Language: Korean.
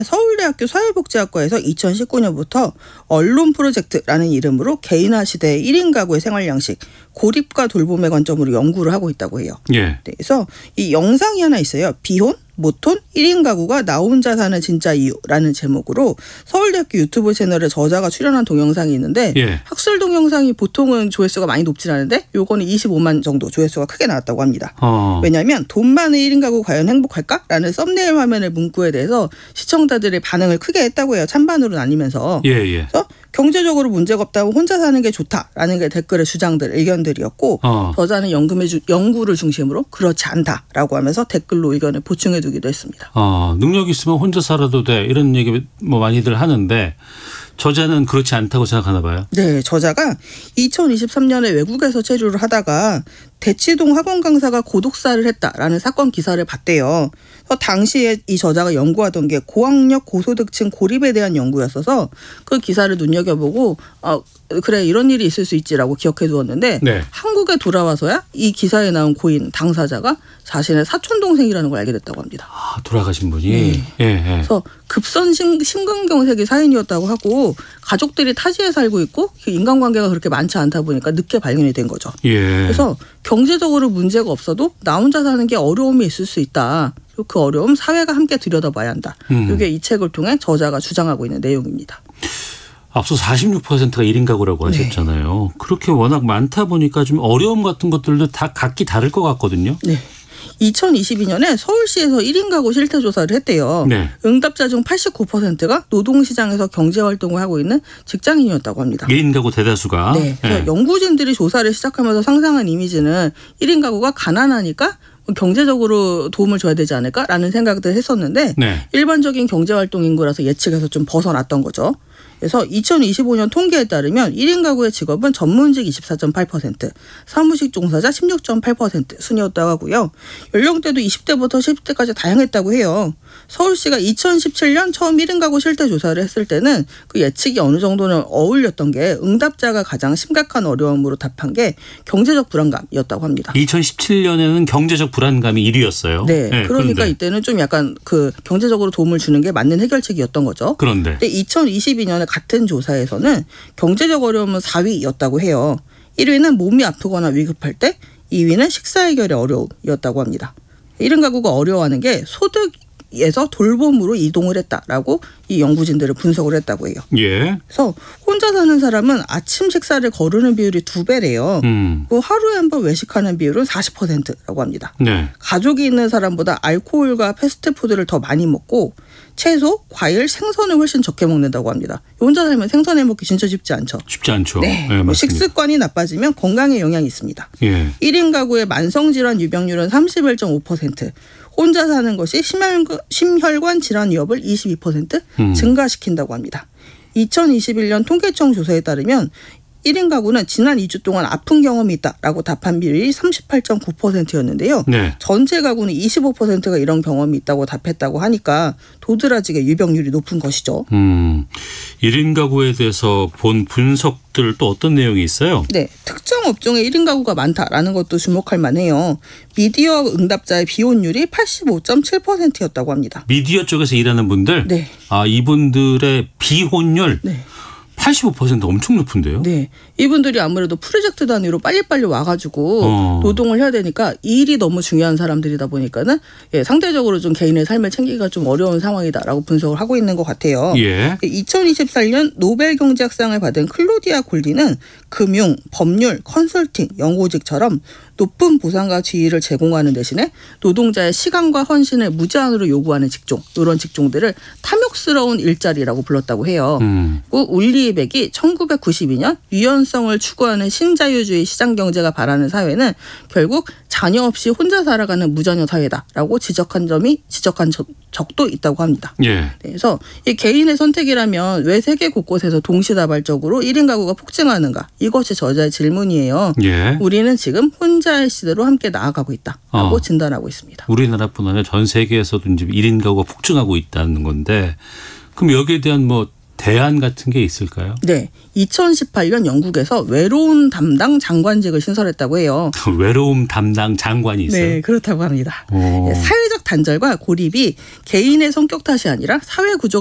서울대학교 사회복지학과에서 2019년부터 언론 프로젝트라는 이름으로 개인화 시대의 1인 가구의 생활 양식, 고립과 돌봄의 관점으로 연구를 하고 있다고 해요. 예. 그래서 이 영상이 하나 있어요. 비혼, 모톤, 1인 가구가 나 혼자 사는 진짜 이유라는 제목으로 서울대학교 유튜브 채널에 저자가 출연한 동영상이 있는데 예. 학술 동영상이 보통은 조회수가 많이 높진 않은데 요거는 25만 정도 조회수가 크게 나왔다고 합니다. 왜냐하면 돈 많은 1인 가구 과연 행복할까? 라는 썸네일 화면의 문구에 대해서 시청자들의 반응을 크게 했다고 해요. 찬반으로 나뉘면서. 예. 그래서 경제적으로 문제가 없다고 혼자 사는 게 좋다라는 게 댓글의 주장들, 의견들이었고 저자는 연구를 중심으로 그렇지 않다라고 하면서 댓글로 의견을 보충해 두기도 했습니다. 능력 있으면 혼자 살아도 돼 이런 얘기 뭐 많이들 하는데 저자는 그렇지 않다고 생각하나 봐요. 네, 저자가 2023년에 외국에서 체류를 하다가 대치동 학원 강사가 고독사를 했다라는 사건 기사를 봤대요. 당시에 이 저자가 연구하던 게 고학력 고소득층 고립에 대한 연구였어서 그 기사를 눈여겨보고 그래 이런 일이 있을 수 있지라고 기억해 두었는데 네. 한국에 돌아와서야 이 기사에 나온 고인 당사자가 자신의 사촌동생이라는 걸 알게 됐다고 합니다. 돌아가신 분이? 네. 예. 그래서 급선 심근경색이 사인이었다고 하고 가족들이 타지에 살고 있고 인간관계가 그렇게 많지 않다 보니까 늦게 발견이 된 거죠. 예. 그래서 경제적으로 문제가 없어도 나 혼자 사는 게 어려움이 있을 수 있다. 그 어려움 사회가 함께 들여다봐야 한다. 이게 이 책을 통해 저자가 주장하고 있는 내용입니다. 앞서 46%가 1인 가구라고 하셨잖아요. 네. 그렇게 워낙 많다 보니까 좀 어려움 같은 것들도 다 각기 다를 것 같거든요. 네. 2022년에 서울시에서 1인 가구 실태 조사를 했대요. 네. 응답자 중 89%가 노동시장에서 경제활동을 하고 있는 직장인이었다고 합니다. 1인 가구 대다수가. 네. 그래서 연구진들이 조사를 시작하면서 상상한 이미지는 1인 가구가 가난하니까 경제적으로 도움을 줘야 되지 않을까라는 생각들 했었는데 네. 일반적인 경제활동 인구라서 예측에서 좀 벗어났던 거죠. 그래서 2025년 통계에 따르면 1인 가구의 직업은 전문직 24.8%, 사무직 종사자 16.8% 순이었다고 하고요. 연령대도 20대부터 10대까지 다양했다고 해요. 서울시가 2017년 처음 1인 가구 실태 조사를 했을 때는 그 예측이 어느 정도는 어울렸던 게 응답자가 가장 심각한 어려움으로 답한 게 경제적 불안감이었다고 합니다. 2017년에는 경제적 불안감이 1위였어요. 네. 그러니까 그런데 이때는 좀 약간 그 경제적으로 도움을 주는 게 맞는 해결책이었던 거죠. 그런데 2022년에 같은 조사에서는 경제적 어려움은 4위였다고 해요. 1위는 몸이 아프거나 위급할 때, 2위는 식사 해결의 어려움이었다고 합니다. 1인 가구가 어려워하는 게 소득에서 돌봄으로 이동을 했다라고 이 연구진들을 분석을 했다고 해요. 예. 그래서 혼자 사는 사람은 아침 식사를 거르는 비율이 2배래요. 하루에 한 번 외식하는 비율은 40%라고 합니다. 네. 가족이 있는 사람보다 알코올과 패스트푸드를 더 많이 먹고 채소, 과일, 생선을 훨씬 적게 먹는다고 합니다. 혼자 살면 생선 해먹기 진짜 쉽지 않죠. 쉽지 않죠. 네. 맞습니다. 식습관이 나빠지면 건강에 영향이 있습니다. 예. 1인 가구의 만성질환 유병률은 31.5%, 혼자 사는 것이 심혈관 질환 위협을 22% 증가시킨다고 합니다. 2021년 통계청 조사에 따르면 1인 가구는 지난 2주 동안 아픈 경험이 있다라고 답한 비율이 38.9%였는데요. 네. 전체 가구는 25%가 이런 경험이 있다고 답했다고 하니까 도드라지게 유병률이 높은 것이죠. 1인 가구에 대해서 본 분석들 또 어떤 내용이 있어요? 네. 특정 업종에 1인 가구가 많다라는 것도 주목할 만해요. 미디어 응답자의 비혼율이 85.7%였다고 합니다. 미디어 쪽에서 일하는 분들? 네. 이분들의 비혼율? 네. 85% 엄청 높은데요? 네. 이분들이 아무래도 프로젝트 단위로 빨리빨리 와가지고 노동을 해야 되니까 이 일이 너무 중요한 사람들이다 보니까는 상대적으로 좀 개인의 삶을 챙기기가 좀 어려운 상황이다라고 분석을 하고 있는 것 같아요. 예. 2024년 노벨 경제학상을 받은 클로디아 골디는 금융, 법률, 컨설팅, 연구직처럼 높은 보상과 지위를 제공하는 대신에 노동자의 시간과 헌신을 무제한으로 요구하는 직종, 이런 직종들을 탐욕스러운 일자리라고 불렀다고 해요. 울리히백이 1992년 유연성을 추구하는 신자유주의 시장경제가 바라는 사회는 결국 자녀 없이 혼자 살아가는 무자녀 사회다라고 지적한 적도 있다고 합니다. 예. 그래서 이 개인의 선택이라면 왜 세계 곳곳에서 동시다발적으로 1인 가구가 폭증하는가? 이것이 저자의 질문이에요. 예. 우리는 지금 혼자의 시대로 함께 나아가고 있다라고 진단하고 있습니다. 우리나라뿐 아니라 전 세계에서도 이제 1인 가구가 폭증하고 있다는 건데 그럼 여기에 대한 뭐 대안 같은 게 있을까요? 네. 2018년 영국에서 외로움 담당 장관직을 신설했다고 해요. 외로움 담당 장관이 있어요? 네. 그렇다고 합니다. 사회적 단절과 고립이 개인의 성격 탓이 아니라 사회 구조